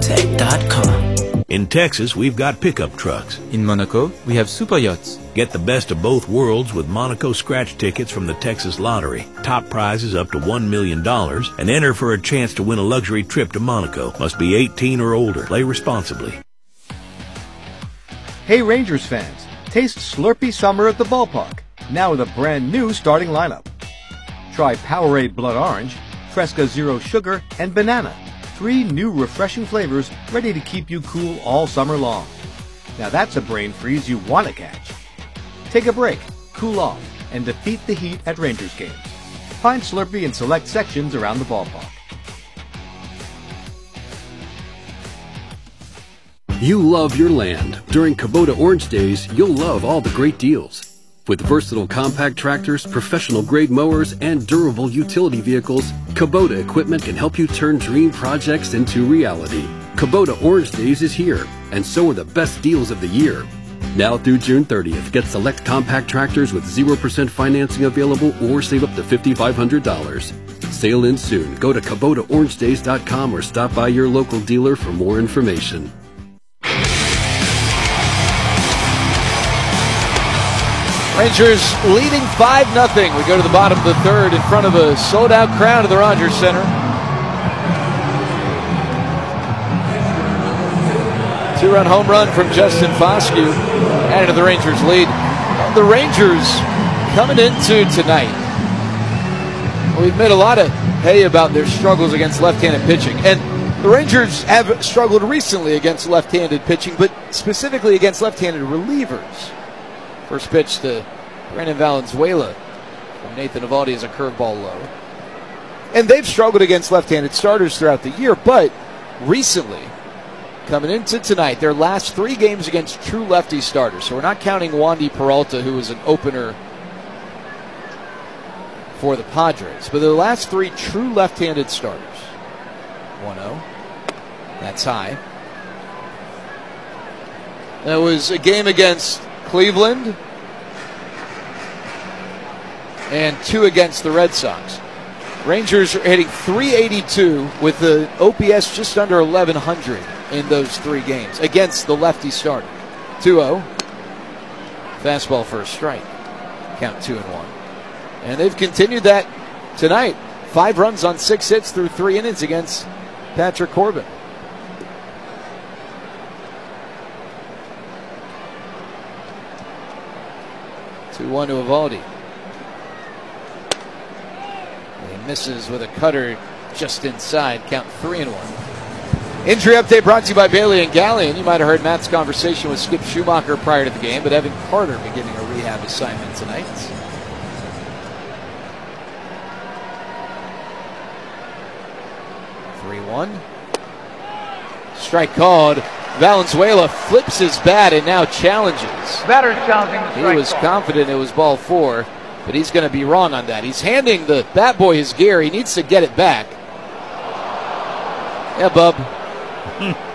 MonacoTech.com. In Texas, we've got pickup trucks. In Monaco, we have super yachts. Get the best of both worlds with Monaco scratch tickets from the Texas Lottery. Top prizes up to $1 million and enter for a chance to win a luxury trip to Monaco. Must be 18 or older. Play responsibly. Hey Rangers fans, taste Slurpee Summer at the ballpark, now with a brand new starting lineup. Try Powerade Blood Orange, Fresca Zero Sugar, and Banana. 3 new refreshing flavors ready to keep you cool all summer long. Now that's a brain freeze you want to catch. Take a break, cool off, and defeat the heat at Rangers games. Find Slurpee in select sections around the ballpark. You love your land. During Kubota Orange Days, you'll love all the great deals. With versatile compact tractors, professional-grade mowers, and durable utility vehicles, Kubota equipment can help you turn dream projects into reality. Kubota Orange Days is here, and so are the best deals of the year. Now through June 30th, get select compact tractors with 0% financing available or save up to $5,500. Sale ends soon. Go to KubotaOrangeDays.com or stop by your local dealer for more information. Rangers leading 5-0. We go to the bottom of the third in front of a sold-out crowd at the Rogers Center. 2-run home run from Justin Foscue added to the Rangers' lead. The Rangers coming into tonight. We've made a lot of hay about their struggles against left-handed pitching. And the Rangers have struggled recently against left-handed pitching, but specifically against left-handed relievers. First pitch to Brandon Valenzuela from Nathan Eovaldi is a curveball low. And they've struggled against left-handed starters throughout the year, but recently, coming into tonight, their last 3 games against true lefty starters. So we're not counting Wandy Peralta, who was an opener for the Padres. But the last 3 true left-handed starters. 1-0. That's high. That was a game against Cleveland and 2 against the Red Sox. Rangers are hitting .382 with the OPS just under 1,100 in those 3 games against the lefty starter. 2-0. Fastball for a strike. Count 2-1. And they've continued that tonight. 5 runs on 6 hits through 3 innings against Patrick Corbin. Two-1 to Eovaldi. He misses with a cutter just inside. Count 3-1. Injury update brought to you by Bailey and Gallion. You might have heard Matt's conversation with Skip Schumacher prior to the game, but Evan Carter beginning a rehab assignment tonight. Strike called. Valenzuela flips his bat and now challenges. Batter's challenging the strike. He was confident it was ball 4, but he's going to be wrong on that. He's handing the bat boy his gear. He needs to get it back. Yeah, bub.